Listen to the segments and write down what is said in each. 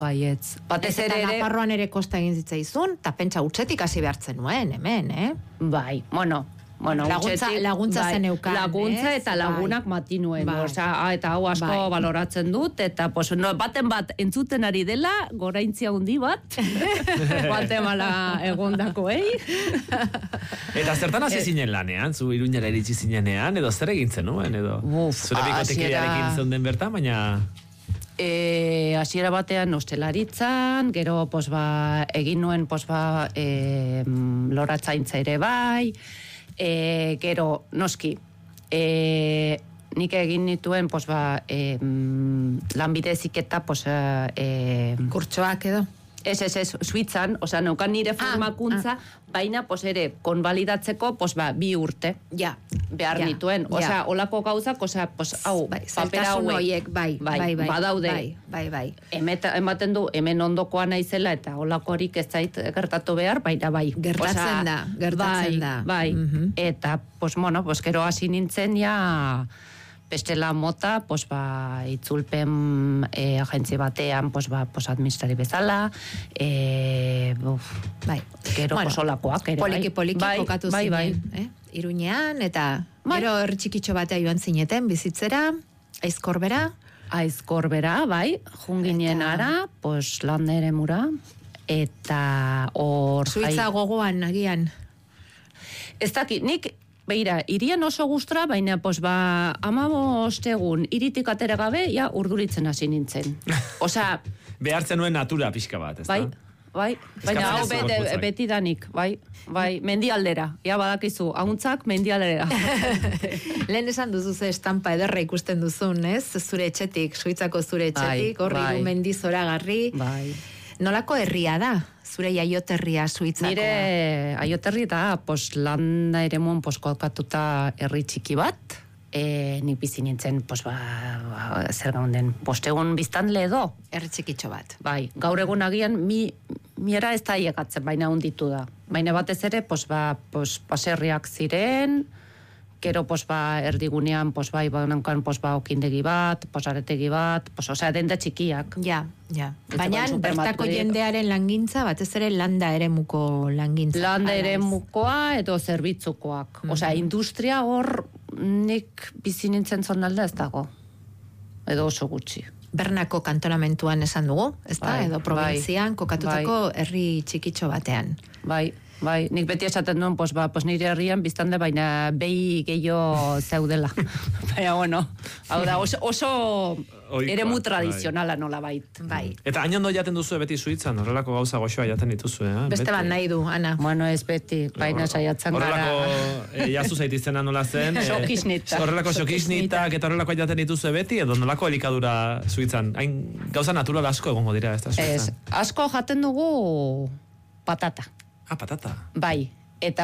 Baietz. Batez ere Nafarroan ere kosta egin zitzaizun, eta pentsa utzetik hasi behartzen nuen, hemen, Bai, laguntza zen eukan. Laguntza eta lagunak mati nuen. Eta hau asko baloratzen dut, eta baten bat entzuten ari dela, goraintzia hundi bat, Guatemala egondakoei. Eta zertan hasi zinen lanean, zu Iruñara iritsi zinenean, edo zer egintzen nuen, edo? Zure bikotekidearekin zeunden bertan, baina... Hasiera batean ostelaritzan, gero egin nuen loratzaintza ere bai, gero noski nik egin nituen lanbide heziketa kurtsoak edo Suitzan, neukan nire formakuntza, baina ere konbalidatzeko 2 urte behar nituen. Olako gauzak, hau, papera hauek, badaude. Ematen du, hemen ondokoa naizela, eta olakorik ez zait gertatu behar, baina bai. Gertatzen da. Bai, eta, gero hasi nintzen, bestela mota, itzulpen agentzi batean, administrari bezala, gero olakoak ere. Poliki kokatu zinen, Iruñean, eta gero txikitxo batea joan zineten, bizitzera, Aizkorbera, bai, junginen ara, landa ere mura, eta hor... Suitza gogoan, agian. Ez dakit, nik... Beira, irian oso gustora, baina 15 egun iritik atera gabe, urduritzen hasi nintzen. Behartzen nuen natura pixka bat, ez da? Bai, baina hau beti danik, bai, mendialdera, badakizu, ahuntzak mendialdera. Lehen esan duzu ze estampa ederra ikusten duzun, ez? Zure etxetik, Suitzako zure etxetik, horri du mendi zoragarri. Bai. Nolako herria da? Zure jaioterria Suitzakoa? Nire jaioterri da, landa ere muen kokatuta herri txiki bat, nik bizi nintzen, zer gaunden, 5 egun biztanle edo. Herri txikitxo bat. Bai, gaur egun agian, miera ez da iegatzen, baina hunditu da. Baina batez ere, paserriak ziren, gero erdigunean banankan okindegi bat, aretegi bat, denda txikiak. Ja. Baina bertako jendearen langintza, batez ere landa eremuko langintza. Landa eremukoa edo zerbitzukoak. Industria hor nik bizi nintzen zonalda ez dago. Edo oso gutxi. Bernako kantonamentuan esan dugu, ez da? Edo provintzian kokatutako herri txikitxo batean. Bai, nik beti esaten duen, nire herrian biztande, baina behi gehiago zeudela. Baina, hau da, oso eremu tradizionala nola bait. Bai. Eta hain ondo jaten duzu beti Suitzan, horrelako gauza goxoa jaten dituzu, Beste bat nahi du, Ana. Bueno, ez beti, baina saiatzen gara. Horrelako, jazu zaitizena nola zen. Horrelako xokisnitak eta horrelako jaten dituzu beti, edo nolako elikadura Suitzan. Hain gauza natural asko egongo dira, ez da Suitzan. Asko jaten dugu patata. Patata. Bai, eta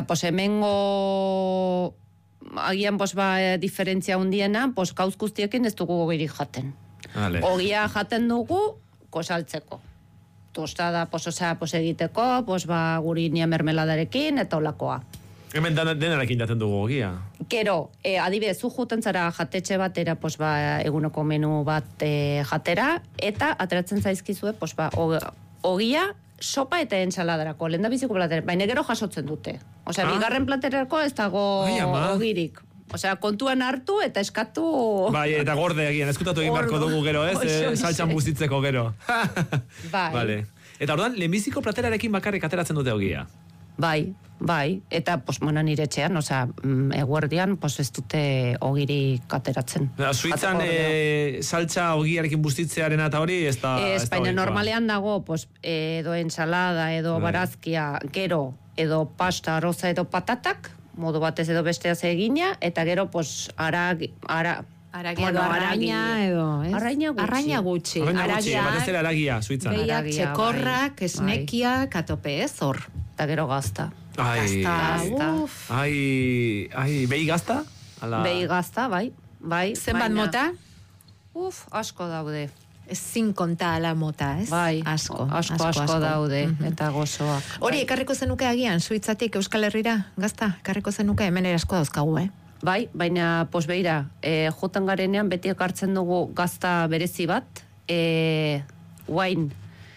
hemengo agian diferentzia hundiena, gauz guztiekin ez dugu gogirik jaten. Ogia jaten dugu kosaltzeko. Tostada, egiteko, guri nia mermeladarekin, eta olakoa. Hemen denarekin jaten dugu ogia. Gero, adibidez, zu juten zara jatetxe batera, eguneko menu bat jatera, eta ateratzen zaizkizue, ogia, sopa eta ensaladarako, lenda biziko platera, baina gero jasotzen dute. Bigarren platerako ez dago ogirik. Kontuan hartu eta eskatu... Bai, eta gorde egin, eskutatu egin barko dugu gero, ez? Saltxan bustitzeko gero. Bai. Eta orduan, lehenbiziko platerarekin bakarrik ateratzen dute ogia? Bai, eta nire etxean, eguerdian, ez dute ogirik ateratzen. Suitzan saltxa ogiarekin bustitzearen eta hori, ez da... Ez, baina normalean dago, edo ensalada, edo barazkia, gero, edo pasta, arroza, edo patatak, modu batez edo besteaz egina, eta gero, Arraina gutxi. Batez ere aragia, Suitzan. Behiak, txekorrak, esnekiak, atope ez, hor. Eta gero gazta. Behi gazta? Behi gazta, bai. Zenbat mota? Asko daude. Ezin konta ala mota, ez? Bai, asko daude, eta gozoak. Hori, ekarriko zenuke agian, Suitzatik Euskal Herrira, gazta, ekarriko zenuke, hemen ere asko dauzkagu, Bai, baina, beira, jotan garenean beti ekartzen dugu gazta berezi bat, wine